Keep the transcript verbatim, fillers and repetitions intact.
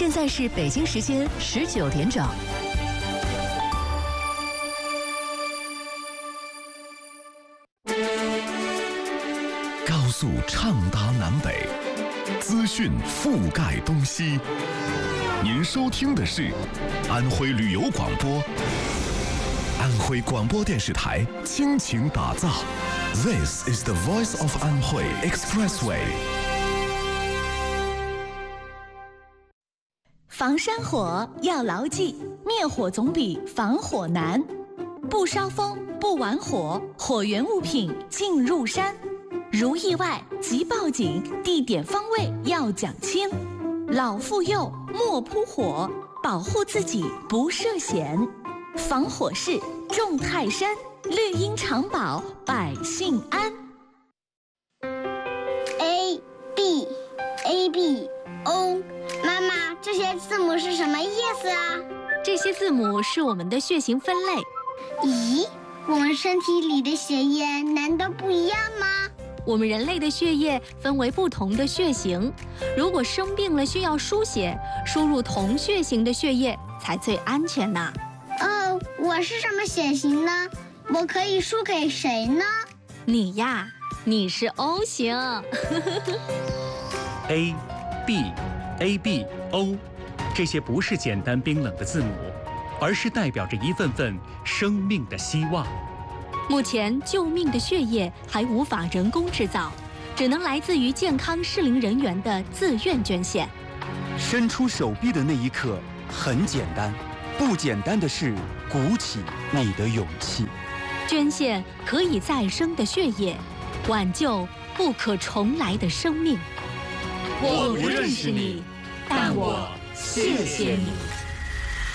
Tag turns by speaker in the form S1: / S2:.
S1: 现在是北京时间十九点整。
S2: 高速畅达南北，资讯覆盖东西。您收听的是安徽旅游广播，安徽广播电视台倾情打造。This is the voice of Anhui Expressway。
S3: 防山火要牢记，灭火总比防火难。不烧风，不玩火，火源物品进入山。如意外即报警，地点方位要讲清。老妇幼莫扑火，保护自己不涉险。防火势重泰山，绿荫长保百姓安。
S4: A B A B O， 妈妈，这些字母是什么意思啊？
S5: 这些字母是我们的血型分类。
S4: 咦，我们身体里的血液难道不一样吗？
S5: 我们人类的血液分为不同的血型，如果生病了需要输血，输入同血型的血液才最安全呢。
S4: 哦，我是什么血型呢？我可以输给谁呢？
S5: 你呀，你是 O 型。
S6: A B A B O， 这些不是简单冰冷的字母，而是代表着一份份生命的希望。
S5: 目前救命的血液还无法人工制造，只能来自于健康适龄人员的自愿捐献。
S7: 伸出手臂的那一刻很简单，不简单的是鼓起你的勇气。
S5: 捐献可以再生的血液，挽救不可重来的生命。
S8: 我不认识你，但我谢谢你。